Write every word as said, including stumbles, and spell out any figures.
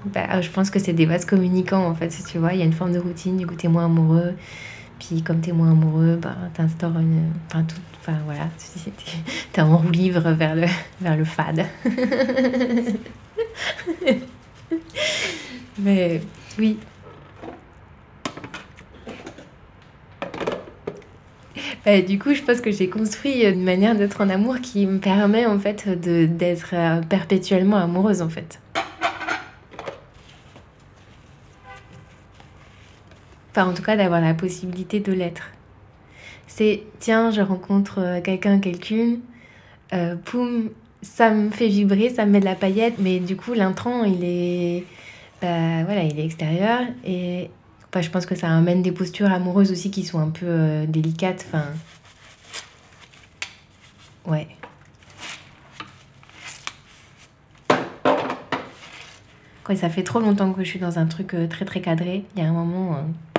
Bah, je pense que c'est des vases communicants en fait, si tu vois. Il y a une forme de routine, du coup, t'es moins amoureux. Puis comme t'es moins amoureux, bah, t'instaures une. Enfin, tout. Enfin, voilà. T'es t'es en roue libre vers le, vers le fade. Mais oui. Bah, du coup, je pense que j'ai construit une manière d'être en amour qui me permet en fait de, d'être euh, perpétuellement amoureuse en fait. Enfin, en tout cas, d'avoir la possibilité de l'être. C'est, tiens, je rencontre euh, quelqu'un, quelqu'une, euh, poum, ça me fait vibrer, ça me met de la paillette, mais du coup, l'intrant, il est, bah, voilà, il est extérieur et bah, je pense que ça amène des postures amoureuses aussi qui sont un peu euh, délicates. Enfin, ouais. Quand ça fait trop longtemps que je suis dans un truc euh, très très cadré, il y a un moment, euh,